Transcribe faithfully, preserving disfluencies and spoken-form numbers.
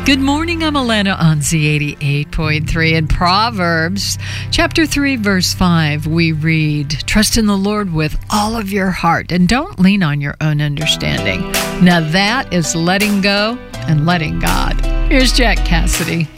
Good morning, I'm Alana on Z eighty-eight point three. In Proverbs chapter three, verse five, we read, "Trust in the Lord with all of your heart and don't lean on your own understanding." Now that is letting go and letting God. Here's Jack Cassidy.